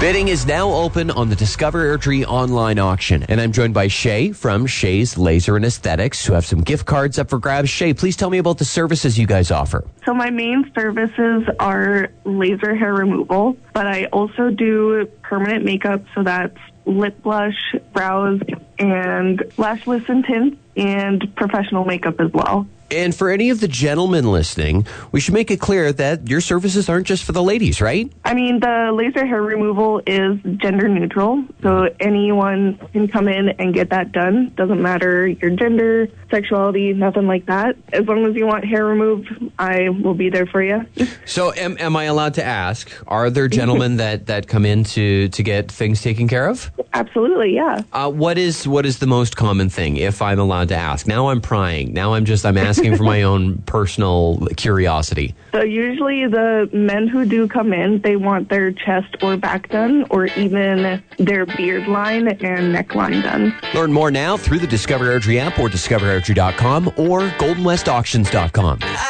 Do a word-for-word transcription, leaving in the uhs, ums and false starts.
Bidding is now open on the Discover Airdrie online auction, and I'm joined by Shay from Shay's Laser and Aesthetics, who have some gift cards up for grabs. Shay, please tell me about the services you guys offer. So my main services are laser hair removal, but I also do permanent makeup, so that's lip blush, brows, and lashless and tints, and professional makeup as well. And for any of the gentlemen listening, we should make it clear that your services aren't just for the ladies, right? I mean, the laser hair removal is gender neutral, so anyone can come in and get that done. Doesn't matter your gender, sexuality, nothing like that. As long as you want hair removed, I will be there for you. So am, am I allowed to ask, are there gentlemen that, that come in to, to get things taken care of? Absolutely, yeah. Uh, what is what is the most common thing, if I'm allowed to ask? Now I'm prying. Now I'm just, I'm asking for my own personal curiosity. So usually the men who do come in, they want their chest or back done, or even their beard line and neckline done. Learn more now through the Discover Airdrie app or discover airdrie dot com or golden west auctions dot com.